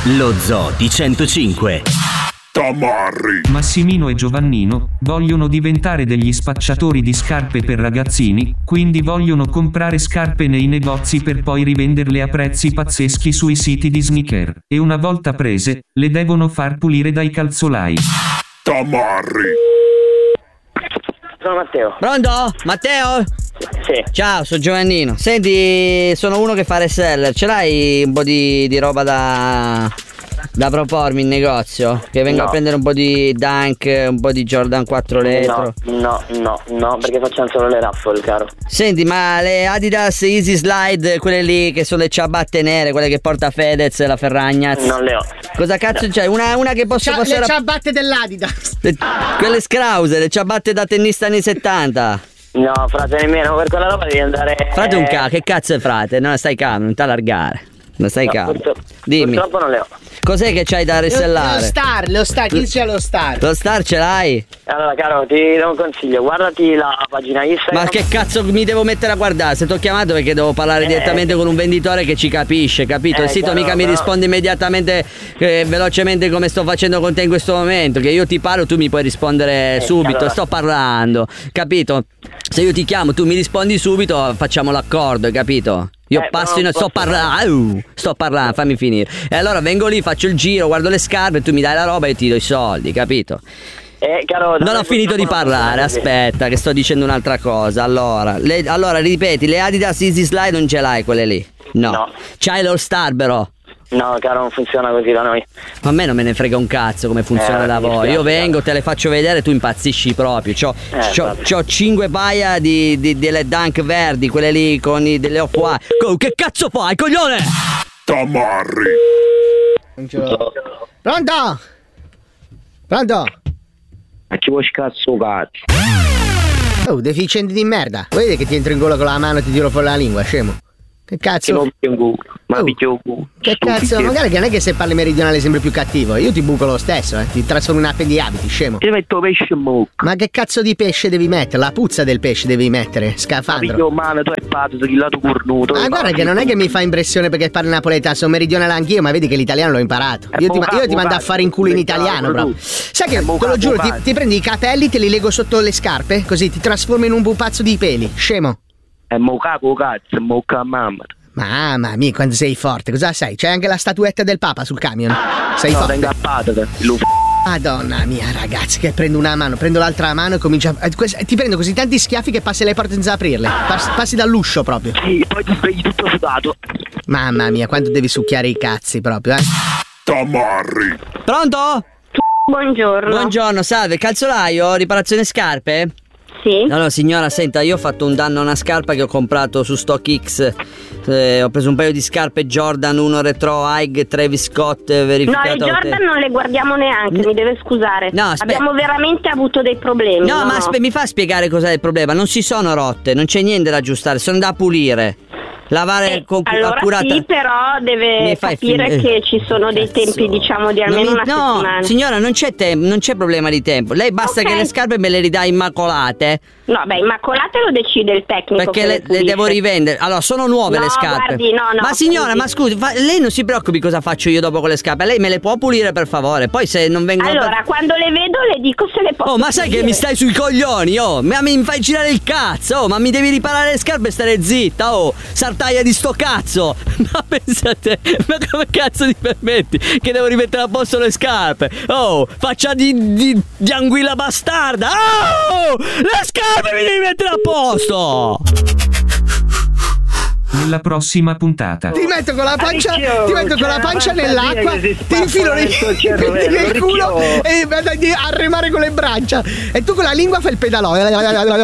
Lo Zoo di 105. Tamarri. Massimino e Giovannino vogliono diventare degli spacciatori di scarpe per ragazzini, quindi vogliono comprare scarpe nei negozi per poi rivenderle a prezzi pazzeschi sui siti di sneaker. E una volta prese, le devono far pulire dai calzolai. Tamarri. Sono Matteo. Pronto? Matteo? Sì. Ciao, sono Giovannino. Senti, sono uno che fa reseller. Ce l'hai un po' di roba da propormi in negozio? Che vengo a prendere un po' di Dunk, un po' di Jordan 4 retro. No, perché facciamo solo le raffle, caro. Senti, ma le Adidas Easy Slide, quelle lì che sono le ciabatte nere, quelle che porta Fedez e la Ferragnaz? Non le ho. Cosa cazzo c'hai? Una che posso passare? Le ciabatte dell'Adidas. Quelle scrause, le ciabatte da tennista anni 70. No, frate, nemmeno per quella roba devi andare. Frate che cazzo è frate? No, stai calmo, non t'allargare. Non stai calmo. Dimmi. Purtroppo non le ho. Cos'è che c'hai da resellare? Lo Star, chi c'è lo Star? Lo Star ce l'hai? Allora, caro, ti do un consiglio, guardati la pagina Instagram. Ma che cazzo mi devo mettere a guardare? Se ti ho chiamato perché devo parlare direttamente con un venditore che ci capisce, capito? Il sito mica mi risponde immediatamente, velocemente come sto facendo con te in questo momento. Che io ti parlo, tu mi puoi rispondere subito. Allora. Sto parlando, capito? Se io ti chiamo, tu mi rispondi subito, facciamo l'accordo, hai capito? Io passo sto parlando, fammi finire. E allora vengo lì, faccio il giro, guardo le scarpe, tu mi dai la roba e io ti do i soldi, capito? Caro, non ho finito di parlare, aspetta, che sto dicendo un'altra cosa. Allora, ripeti, le Adidas Easy Slide non ce l'hai quelle lì? No. C'hai l'All Star però? No, caro, non funziona così da noi. Ma a me non me ne frega un cazzo come funziona da voi. Io vengo, te le faccio vedere, tu impazzisci proprio. C'ho 5 paia delle Dunk verdi, quelle lì con delle off-white. Che cazzo fai, coglione? Tamarri. Pronto? Ma ci vuoi cazzo cazzo? Oh, deficiente di merda. Vedi che ti entro in gola con la mano e ti tiro fuori la lingua, scemo. Che cazzo? Che cazzo? Magari che non è che se parli meridionale sembri più cattivo. Io ti buco lo stesso, ti trasformo in ape di abiti, scemo. Ti metto pesce in bocca. Ma che cazzo di pesce devi mettere? La puzza del pesce devi mettere, scafandro. Ma tu hai fatto il lato cornuto. Ma guarda che non è che mi fa impressione perché parli napoletano, sono meridionale anch'io, ma vedi che l'italiano l'ho imparato. Io ti mando a fare in culo in italiano, bro. Sai che, te lo giuro, ti prendi i capelli, te li lego sotto le scarpe, così ti trasformo in un pupazzo di peli, scemo. È mocaco cazzo, moca mamma. Mamma mia, quando sei forte, cosa sei? C'è anche la statuetta del Papa sul camion. Sei forte. Madonna mia, ragazzi, che prendo una mano, prendo l'altra mano e comincio ti prendo così tanti schiaffi che passi le porte senza aprirle. Passi dall'uscio proprio. Sì, poi ti svegli tutto sudato. Mamma mia, quanto devi succhiare i cazzi proprio, Tamarri. Pronto? Buongiorno, salve, calzolaio, riparazione scarpe? Sì. Allora signora, senta, io ho fatto un danno a una scarpa che ho comprato su StockX. Ho preso un paio di scarpe Jordan 1 Retro High Travis Scott verificato. No, le Jordan non le guardiamo neanche, mi deve scusare. No, abbiamo veramente avuto dei problemi. No, ma mi fa spiegare cos'è il problema? Non si sono rotte, non c'è niente da aggiustare, sono da pulire. Lavare allora accurata. Sì, però deve capire che ci sono dei tempi, diciamo, di almeno una settimana. Signora, non c'è tempo, non c'è problema di tempo. Lei basta che le scarpe me le ridà immacolate. No, immacolate lo decide il tecnico. Perché le devo rivendere. Allora, sono nuove le scarpe. Guardi, no, ma signora, ma scusi, lei non si preoccupi cosa faccio io dopo con le scarpe. Lei me le può pulire per favore. Poi se non vengono. Allora, quando le vedo le dico se le posso. Oh, ma sai che mi stai sui coglioni, ma mi fai girare il cazzo, ma mi devi riparare le scarpe e stare zitta, sartaia di sto cazzo. Ma pensate, ma come cazzo ti permetti che devo rimettere a posto le scarpe? Faccia di anguilla bastarda. Le scarpe mi devi mettere a posto. Nella prossima puntata ti metto con la pancia nell'acqua, ti infilo nel culo e vado a remare con le braccia e tu con la lingua fai il pedalò.